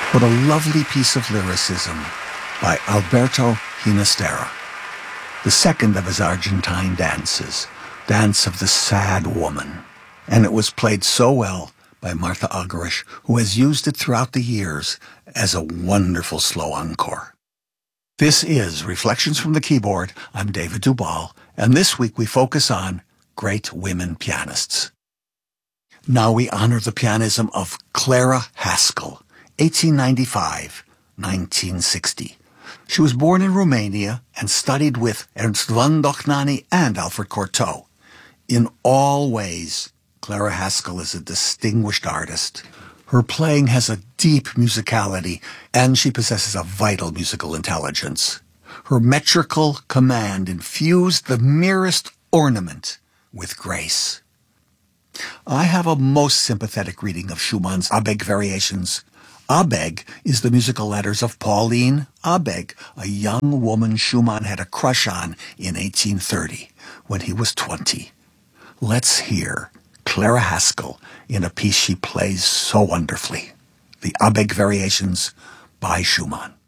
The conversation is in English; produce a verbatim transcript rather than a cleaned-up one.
What a lovely piece of lyricism by Alberto Ginastera, the second of his Argentine dances, Dance of the Sad Woman. And it was played so well by Martha Argerich, who has used it throughout the years as a wonderful slow encore. This is Reflections from the Keyboard. I'm David Duvall, and this week we focus on great women pianists. Now we honor the pianism of Clara Haskell, eighteen ninety-five to nineteen sixty. She was born in Romania and studied with Ernst von Dohnányi and Alfred Cortot. In all ways, Clara Haskell is a distinguished artist. Her playing has a deep musicality, and she possesses a vital musical intelligence. Her metrical command infused the merest ornament with grace. I have a most sympathetic reading of Schumann's Abegg Variations. Abegg is the musical letters of Pauline Abegg, a young woman Schumann had a crush on in eighteen thirty when he was twenty. Let's hear Clara Haskell in a piece she plays so wonderfully, the Abegg Variations by Schumann.